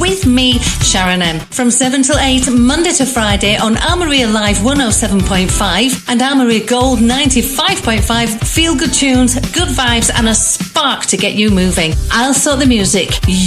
with me, Sharon M. From 7 till 8, Monday to Friday on Armoria Live 107.5 and Armoria Gold 95.5. Feel good tunes, good vibes and a spark to get you moving. I'll sort the music.